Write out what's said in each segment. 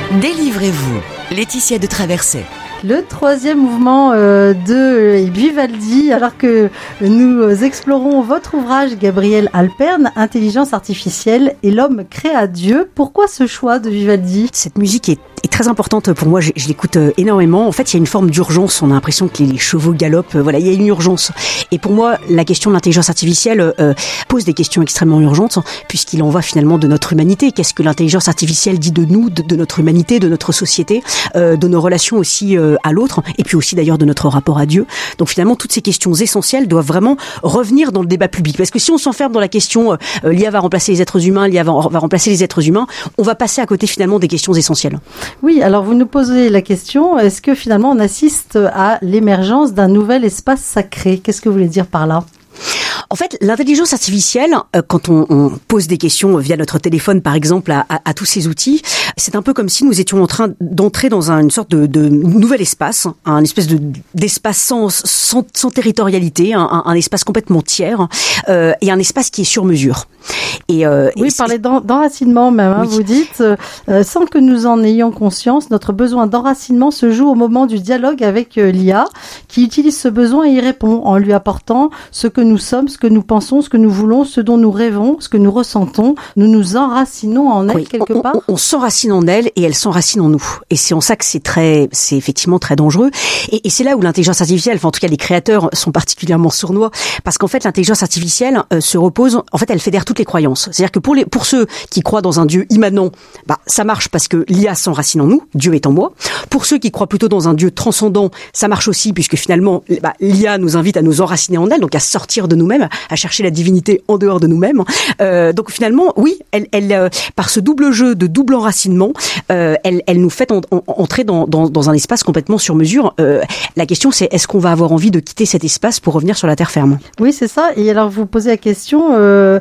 Délivrez-vous, Laetitia de Traversée. Le troisième mouvement de Vivaldi, alors que nous explorons votre ouvrage, Gabriel Alpern, Intelligence artificielle et l'homme créa Dieu. Pourquoi ce choix de Vivaldi ? Cette musique est très importante pour moi, je l'écoute énormément. En fait, il y a une forme d'urgence, on a l'impression que les chevaux galopent, voilà, il y a une urgence. Et pour moi, la question de l'intelligence artificielle pose des questions extrêmement urgentes, puisqu'il en va finalement de notre humanité. Qu'est-ce que l'intelligence artificielle dit de nous, de notre humanité, de notre société, de nos relations aussi à l'autre, et puis aussi d'ailleurs de notre rapport à Dieu. Donc finalement, toutes ces questions essentielles doivent vraiment revenir dans le débat public. Parce que si on s'enferme dans la question l'IA va remplacer les êtres humains, l'IA va remplacer les êtres humains, on va passer à côté finalement des questions essentielles. Oui, alors vous nous posez la question, est-ce que finalement on assiste à l'émergence d'un nouvel espace sacré ? Qu'est-ce que vous voulez dire par là ? En fait, l'intelligence artificielle, quand on pose des questions via notre téléphone, par exemple, à tous ces outils, c'est un peu comme si nous étions en train d'entrer dans une sorte de nouvel espace, un espèce d'espace sans territorialité, un espace complètement tiers, et un espace qui est sur mesure. Oui, parlez d'enracinement même. Oui. Vous dites, sans que nous en ayons conscience, notre besoin d'enracinement se joue au moment du dialogue avec l'IA, qui utilise ce besoin et y répond en lui apportant ce que nous sommes, ce que nous pensons, ce que nous voulons, ce dont nous rêvons, ce que nous ressentons. Nous nous enracinons en elle quelque part. On s'enracine en elle et elle s'enracine en nous. Et c'est en ça que c'est effectivement très dangereux. Et c'est là où l'intelligence artificielle, enfin en tout cas les créateurs sont particulièrement sournois, parce qu'en fait l'intelligence artificielle se repose, en fait elle fédère toutes les croyances. C'est-à-dire que pour ceux qui croient dans un Dieu immanent, ça marche parce que l'IA s'enracine en nous, Dieu est en moi. Pour ceux qui croient plutôt dans un Dieu transcendant, ça marche aussi puisque finalement l'IA nous invite à nous enraciner en elle, donc à sortir de nous-mêmes, à chercher la divinité en dehors de nous-mêmes. Donc finalement, oui, elle par ce double jeu de double enracinement, elle nous fait entrer dans un espace complètement sur mesure. La question c'est, est-ce qu'on va avoir envie de quitter cet espace pour revenir sur la terre ferme ? Oui, c'est ça. Et alors vous posez la question,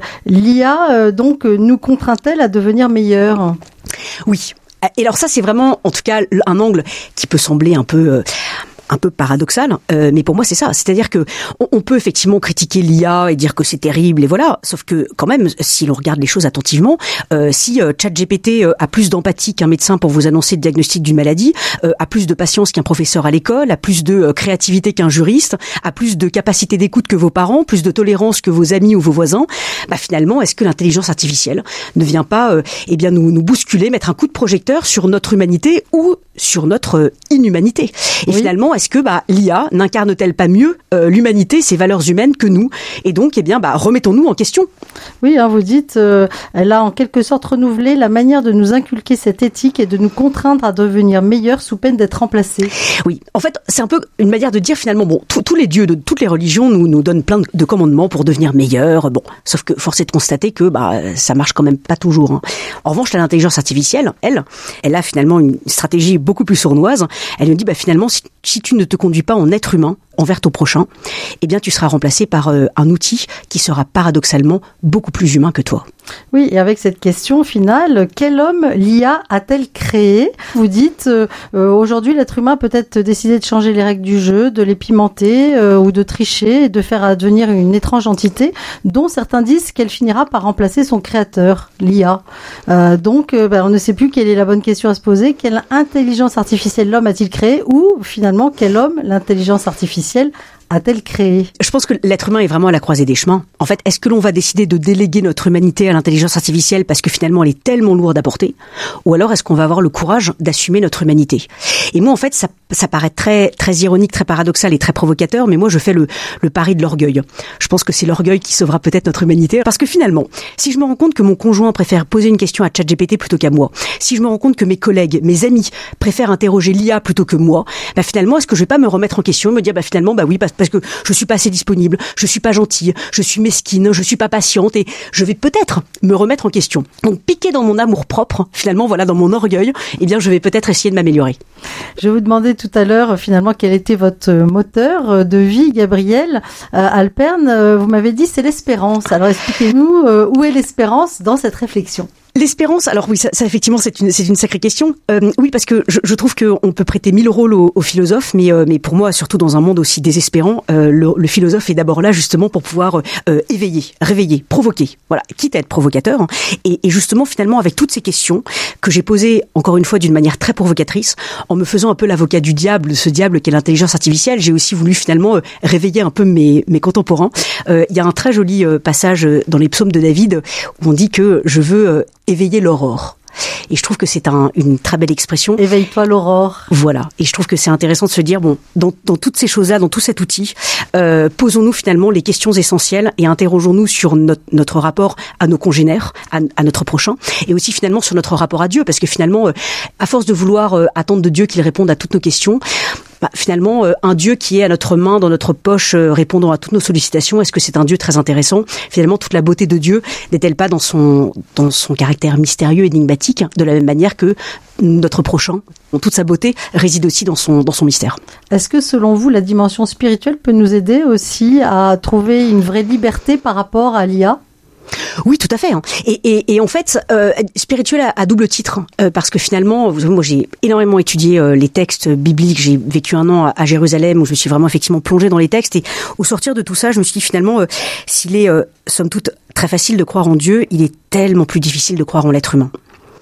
l'IA donc nous contraint-elle à devenir meilleurs ? Oui. Et alors ça c'est vraiment, en tout cas, un angle qui peut sembler un peu paradoxal, mais pour moi c'est ça. C'est-à-dire que on peut effectivement critiquer l'IA et dire que c'est terrible et voilà. Sauf que quand même, si l'on regarde les choses attentivement, si ChatGPT a plus d'empathie qu'un médecin pour vous annoncer le diagnostic d'une maladie, a plus de patience qu'un professeur à l'école, a plus de créativité qu'un juriste, a plus de capacité d'écoute que vos parents, plus de tolérance que vos amis ou vos voisins, finalement, est-ce que l'intelligence artificielle ne vient pas nous bousculer, mettre un coup de projecteur sur notre humanité ou sur notre inhumanité ? Et oui. Finalement, est-ce que l'IA n'incarne-t-elle pas mieux l'humanité, ses valeurs humaines que nous ? Et donc, remettons-nous en question. Oui, vous dites, elle a en quelque sorte renouvelé la manière de nous inculquer cette éthique et de nous contraindre à devenir meilleurs sous peine d'être remplacés. Oui, en fait, c'est un peu une manière de dire finalement, tous les dieux de toutes les religions nous donnent plein de commandements pour devenir meilleurs. Sauf que force est de constater que ça marche quand même pas toujours. Hein. En revanche, l'intelligence artificielle, elle a finalement une stratégie beaucoup plus sournoise. Elle nous dit finalement, si tu ne te conduis pas en être humain envers ton prochain, tu seras remplacé par un outil qui sera paradoxalement beaucoup plus humain que toi. Oui, et avec cette question finale, quel homme l'IA a-t-elle créé ? Vous dites, aujourd'hui l'être humain peut être décidé de changer les règles du jeu, de les pimenter ou de tricher et de faire advenir une étrange entité dont certains disent qu'elle finira par remplacer son créateur, l'IA. Donc, on ne sait plus quelle est la bonne question à se poser. Quelle intelligence artificielle l'homme a-t-il créé ? Ou finalement, quel homme l'intelligence artificielle a-t-elle créé ? Je pense que l'être humain est vraiment à la croisée des chemins. En fait, est-ce que l'on va décider de déléguer notre humanité à l'intelligence artificielle parce que finalement elle est tellement lourde à porter ? Ou alors est-ce qu'on va avoir le courage d'assumer notre humanité ? Et moi, en fait, ça paraît très, très ironique, très paradoxal et très provocateur, mais moi je fais le pari de l'orgueil. Je pense que c'est l'orgueil qui sauvera peut-être notre humanité. Parce que finalement, si je me rends compte que mon conjoint préfère poser une question à ChatGPT plutôt qu'à moi, si je me rends compte que mes collègues, mes amis préfèrent interroger l'IA plutôt que moi, finalement, est-ce que je vais pas me remettre en question, me dire finalement, oui, parce que je suis pas assez disponible, je suis pas gentille, je suis mesquine, je suis pas patiente et je vais peut-être me remettre en question. Donc, piqué dans mon amour propre, finalement, dans mon orgueil, je vais peut-être essayer de m'améliorer. Je vous demandais tout à l'heure, finalement, quel était votre moteur de vie, Gabriel Alpern. Vous m'avez dit, c'est l'espérance. Alors, expliquez-nous, où est l'espérance dans cette réflexion ? L'espérance, alors oui, ça effectivement c'est une sacrée question. Oui, parce que je trouve qu'on peut prêter 1000 rôles aux philosophes, mais pour moi, surtout dans un monde aussi désespérant, le philosophe est d'abord là justement pour pouvoir éveiller, réveiller, provoquer. Voilà, quitte à être provocateur. Hein. Et justement, finalement, avec toutes ces questions que j'ai posées, encore une fois, d'une manière très provocatrice, en me faisant un peu l'avocat du diable, ce diable qu'est l'intelligence artificielle, j'ai aussi voulu finalement réveiller un peu mes contemporains. Il y a un très joli passage dans les psaumes de David où on dit que je veux éveiller l'aurore. Et je trouve que c'est une très belle expression. Éveille-toi l'aurore. Voilà. Et je trouve que c'est intéressant de se dire, bon, dans toutes ces choses-là, dans tout cet outil, posons-nous finalement les questions essentielles et interrogeons-nous sur notre rapport à nos congénères, à notre prochain, et aussi finalement sur notre rapport à Dieu, parce que finalement, à force de vouloir attendre de Dieu qu'il réponde à toutes nos questions, finalement, un Dieu qui est à notre main, dans notre poche, répondant à toutes nos sollicitations, est-ce que c'est un Dieu très intéressant ? Finalement, toute la beauté de Dieu n'est-elle pas dans son caractère mystérieux, énigmatique, de la même manière que notre prochain, dans toute sa beauté, réside aussi dans son mystère. Est-ce que, selon vous, la dimension spirituelle peut nous aider aussi à trouver une vraie liberté par rapport à l'IA ? Oui, tout à fait. Et en fait, spirituel à double titre, parce que finalement, moi j'ai énormément étudié les textes bibliques. J'ai vécu un an à Jérusalem où je me suis vraiment effectivement plongée dans les textes. Et au sortir de tout ça, je me suis dit finalement, s'il est somme toute très facile de croire en Dieu, il est tellement plus difficile de croire en l'être humain.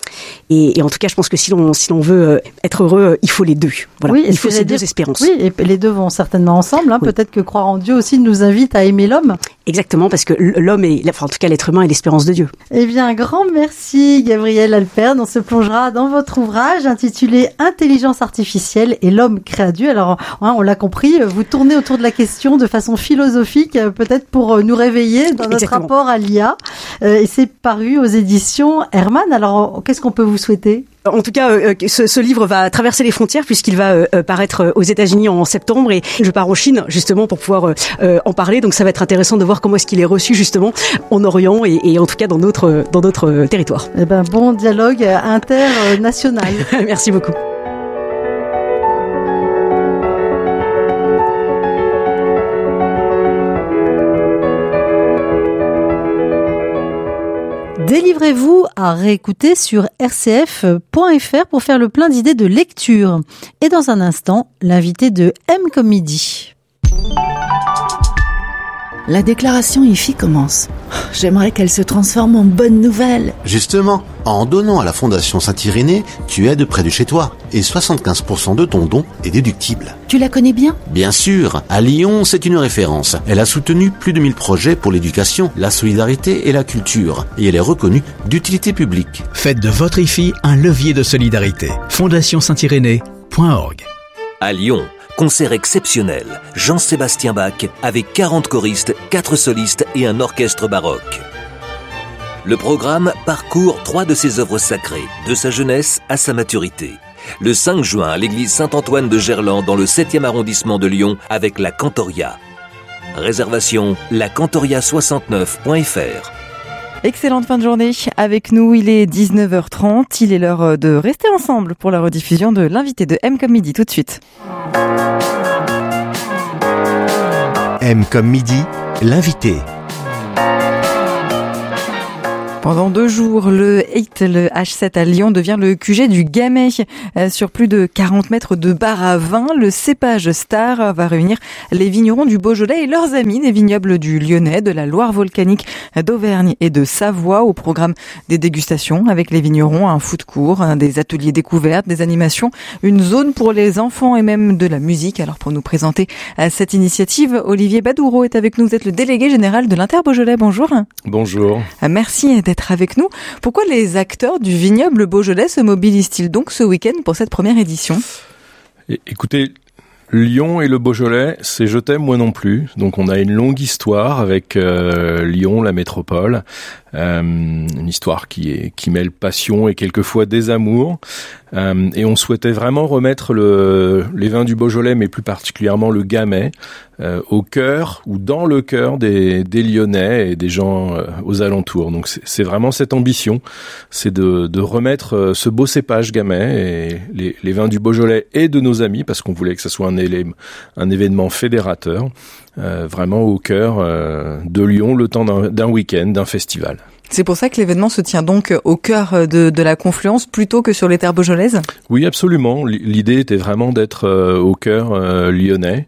Et en tout cas, je pense que si l'on veut être heureux, il faut les deux. Voilà. Oui, il faut ces deux espérances. Oui, et les deux vont certainement ensemble. Hein. Oui. Peut-être que croire en Dieu aussi nous invite à aimer l'homme. Exactement, parce que l'homme est, enfin en tout cas l'être humain est l'espérance de Dieu. Eh bien, un grand merci Gabriel Alperne. On se plongera dans votre ouvrage intitulé Intelligence artificielle et l'homme créa Dieu. Alors, on l'a compris, vous tournez autour de la question de façon philosophique, peut-être pour nous réveiller dans notre rapport à l'IA. Et c'est paru aux éditions Hermann. Alors, qu'est-ce qu'on peut vous souhaiter ? En tout cas, ce livre va traverser les frontières puisqu'il va paraître aux États-Unis en septembre et je pars en Chine justement pour pouvoir en parler. Donc ça va être intéressant de voir comment est-ce qu'il est reçu justement en Orient et en tout cas dans notre territoire. Eh ben, bon dialogue international. Merci beaucoup. Délivrez-vous à réécouter sur rcf.fr pour faire le plein d'idées de lecture. Et dans un instant, l'invité de M comme midi. La déclaration IFI commence. J'aimerais qu'elle se transforme en bonne nouvelle. Justement, en donnant à la Fondation Saint-Irénée, tu aides près de chez toi. Et 75% de ton don est déductible. Tu la connais bien ? Bien sûr. À Lyon, c'est une référence. Elle a soutenu plus de 1000 projets pour l'éducation, la solidarité et la culture. Et elle est reconnue d'utilité publique. Faites de votre IFI un levier de solidarité. FondationSaintIrénée.org. À Lyon, concert exceptionnel. Jean-Sébastien Bach avec 40 choristes, 4 solistes et un orchestre baroque. Le programme parcourt 3 de ses œuvres sacrées, de sa jeunesse à sa maturité. Le 5 juin à l'église Saint-Antoine de Gerland dans le 7e arrondissement de Lyon avec la Cantoria. Réservation lacantoria69.fr. Excellente fin de journée avec nous, il est 19h30, il est l'heure de rester ensemble pour la rediffusion de l'invité de M comme midi tout de suite. M comme midi, l'invité. Pendant 2 jours, le H7 à Lyon devient le QG du Gamay. Sur plus de 40 mètres de bar à vin, le cépage Star va réunir les vignerons du Beaujolais et leurs amis des vignobles du Lyonnais, de la Loire volcanique, d'Auvergne et de Savoie. Au programme des dégustations avec les vignerons, un food court, des ateliers découvertes, des animations, une zone pour les enfants et même de la musique. Alors pour nous présenter cette initiative, Olivier Badoureau est avec nous. Vous êtes le délégué général de l'Inter-Beaujolais. Bonjour. Bonjour. Merci d'être avec nous. Pourquoi les acteurs du vignoble Beaujolais se mobilisent-ils donc ce week-end pour cette première édition ? Écoutez, Lyon et le Beaujolais, c'est je t'aime moi non plus. Donc on a une longue histoire avec Lyon, la métropole. Une histoire qui mêle passion et quelquefois désamour. Et on souhaitait vraiment remettre les vins du Beaujolais, mais plus particulièrement le Gamay, au cœur ou dans le cœur des Lyonnais et des gens aux alentours. Donc c'est vraiment cette ambition, c'est de remettre ce beau cépage Gamay et les vins du Beaujolais et de nos amis, parce qu'on voulait que ça soit un événement fédérateur, vraiment au cœur de Lyon, le temps d'un week-end, d'un festival. C'est pour ça que l'événement se tient donc au cœur de la Confluence plutôt que sur les terres beaujolaises ? Oui, absolument. L'idée était vraiment d'être au cœur lyonnais.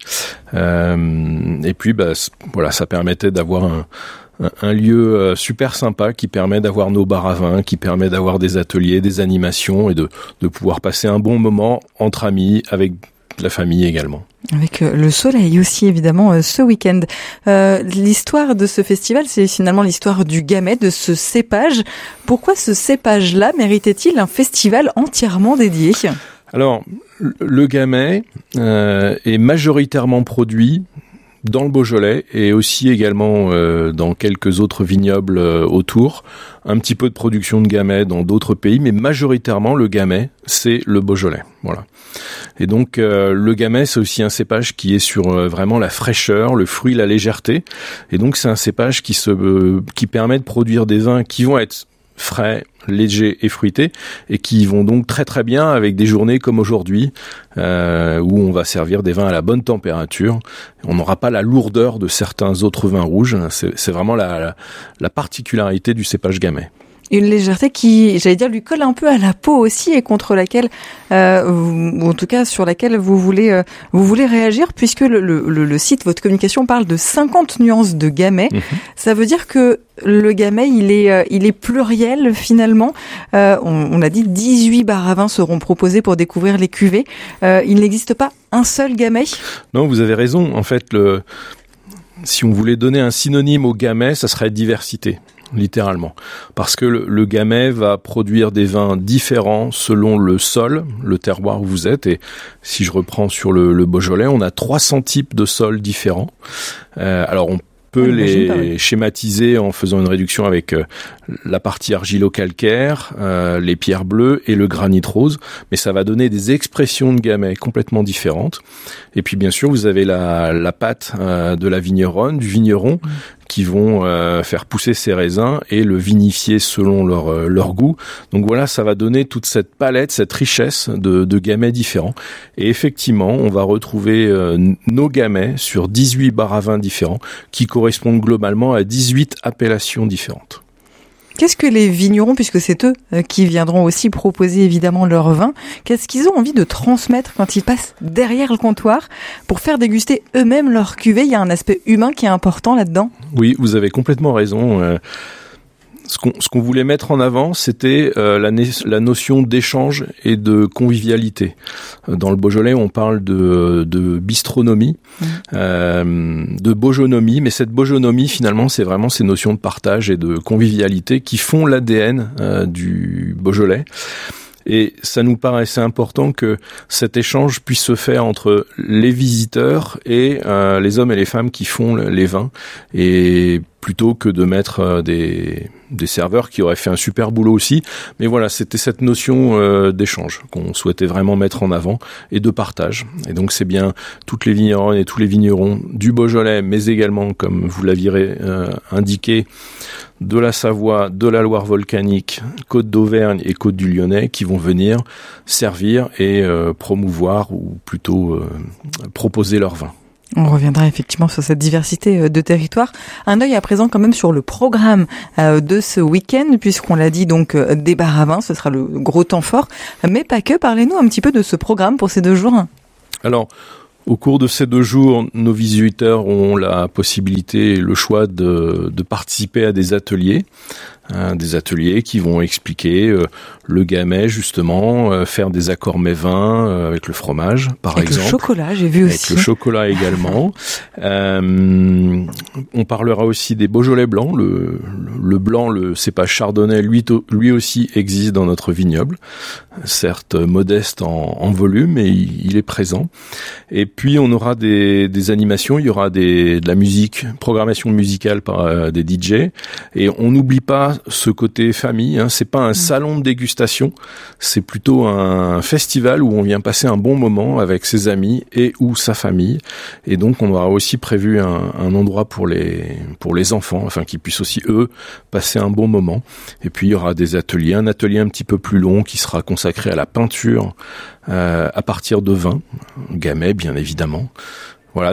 Et puis, voilà, ça permettait d'avoir un lieu super sympa qui permet d'avoir nos bars à vin, qui permet d'avoir des ateliers, des animations et de pouvoir passer un bon moment entre amis, avec la famille également. Avec le soleil aussi, évidemment, ce week-end. L'histoire de ce festival, c'est finalement l'histoire du gamay, de ce cépage. Pourquoi ce cépage-là méritait-il un festival entièrement dédié ? Alors, le gamay est majoritairement produit dans le Beaujolais et aussi également dans quelques autres vignobles autour. Un petit peu de production de gamay dans d'autres pays, mais majoritairement le gamay, c'est le Beaujolais. Voilà. Et donc le gamay, c'est aussi un cépage qui est sur vraiment la fraîcheur, le fruit, la légèreté. Et donc c'est un cépage qui permet de produire des vins qui vont être frais, légers et fruités, et qui vont donc très très bien avec des journées comme aujourd'hui, où on va servir des vins à la bonne température. On n'aura pas la lourdeur de certains autres vins rouges. C'est vraiment la particularité du cépage gamay. Une légèreté qui, j'allais dire, lui colle un peu à la peau aussi et contre laquelle, ou en tout cas sur laquelle vous voulez réagir, puisque le site, votre communication parle de 50 nuances de gamay. Mmh. Ça veut dire que le gamay, il est pluriel finalement. On a dit 18 bars à vin seront proposés pour découvrir les cuvées. Il n'existe pas un seul gamay ? Non, vous avez raison. En fait, si on voulait donner un synonyme au gamay, ça serait diversité. Littéralement. Parce que le gamay va produire des vins différents selon le sol, le terroir où vous êtes. Et si je reprends sur le Beaujolais, on a 300 types de sols différents. Alors on peut les schématiser en faisant une réduction avec la partie argilo-calcaire, les pierres bleues et le granit rose, mais ça va donner des expressions de gamay complètement différentes. Et puis bien sûr, vous avez la pâte de la vigneronne, du vigneron, qui vont faire pousser ces raisins et le vinifier selon leur goût. Donc voilà, ça va donner toute cette palette, cette richesse de gamay différents. Et effectivement, on va retrouver nos gamay sur 18 bars à vin différents qui correspondent globalement à 18 appellations différentes. Qu'est-ce que les vignerons, puisque c'est eux qui viendront aussi proposer évidemment leur vin, qu'est-ce qu'ils ont envie de transmettre quand ils passent derrière le comptoir pour faire déguster eux-mêmes leur cuvée ? Il y a un aspect humain qui est important là-dedans. Oui, vous avez complètement raison. Ce qu'on voulait mettre en avant, c'était la notion d'échange et de convivialité. Dans le Beaujolais, on parle de bistronomie, de bojonomie, mais cette bojonomie, finalement, c'est vraiment ces notions de partage et de convivialité qui font l'ADN du Beaujolais. Et ça nous paraissait important que cet échange puisse se faire entre les visiteurs et les hommes et les femmes qui font les vins, et plutôt que de mettre des serveurs qui auraient fait un super boulot aussi. Mais voilà, c'était cette notion d'échange qu'on souhaitait vraiment mettre en avant et de partage. Et donc c'est bien toutes les vigneronnes et tous les vignerons du Beaujolais, mais également, comme vous l'aviez indiqué, de la Savoie, de la Loire volcanique, Côte d'Auvergne et Côte du Lyonnais qui vont venir servir et promouvoir ou plutôt proposer leur vin. On reviendra effectivement sur cette diversité de territoires. Un œil à présent quand même sur le programme de ce week-end, puisqu'on l'a dit donc des bars à vin, ce sera le gros temps fort, mais pas que. Parlez-nous un petit peu de ce programme pour ces 2 jours. Alors, au cours de ces 2 jours, nos visiteurs ont la possibilité et le choix de participer à des ateliers qui vont expliquer le gamay justement, faire des accords mets-vins avec le fromage par exemple. Avec le chocolat, j'ai vu aussi. Avec le chocolat également. On parlera aussi des Beaujolais blancs. Le blanc, le cépage chardonnay, lui aussi existe dans notre vignoble. Certes modeste en volume, mais il est présent. Et puis on aura des animations, il y aura de la musique, programmation musicale par des DJ. Et on n'oublie pas ce côté famille, hein. C'est pas un salon de dégustation, c'est plutôt un festival où on vient passer un bon moment avec ses amis et ou sa famille. Et donc on aura aussi prévu un endroit pour les enfants, afin qu'ils puissent aussi eux passer un bon moment. Et puis il y aura des ateliers, un atelier un petit peu plus long qui sera consacré à la peinture à partir de vin, gamay bien évidemment. Voilà, donc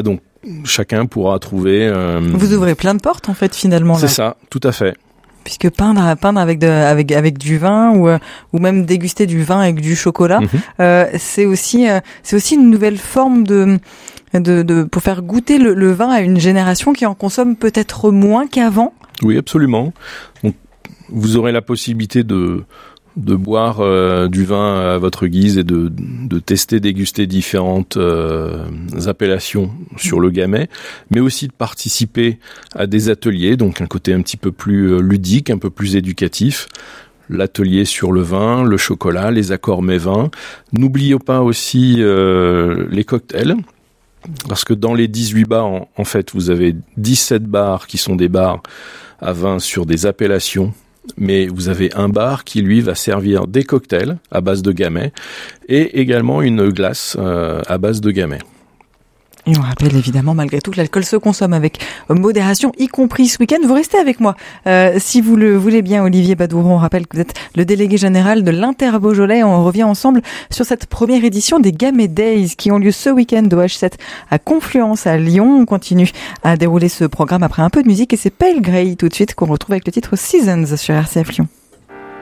chacun pourra trouver. Vous ouvrez plein de portes en fait finalement. C'est ça, tout à fait. Puisque peindre avec du vin ou même déguster du vin avec du chocolat, c'est aussi une nouvelle forme de pour faire goûter le vin à une génération qui en consomme peut-être moins qu'avant. Oui, absolument. Donc, vous aurez la possibilité de boire du vin à votre guise et de tester, déguster différentes appellations sur le Gamay, mais aussi de participer à des ateliers, donc un côté un petit peu plus ludique, un peu plus éducatif. L'atelier sur le vin, le chocolat, les accords mets-vins. N'oubliez pas aussi les cocktails. Parce que dans les 18 bars, en fait, vous avez 17 bars qui sont des bars à vin sur des appellations, mais vous avez un bar qui, lui, va servir des cocktails à base de Gamay et également une glace à base de Gamay. Et on rappelle évidemment, malgré tout, que l'alcool se consomme avec modération, y compris ce week-end. Vous restez avec moi. Si vous le voulez bien, Olivier Badouron, on rappelle que vous êtes le délégué général de l'Inter-Beaujolais. On revient ensemble sur cette première édition des Gamay Days qui ont lieu ce week-end au H7 à Confluence à Lyon. On continue à dérouler ce programme après un peu de musique et c'est Pale Grey tout de suite qu'on retrouve avec le titre Seasons sur RCF Lyon.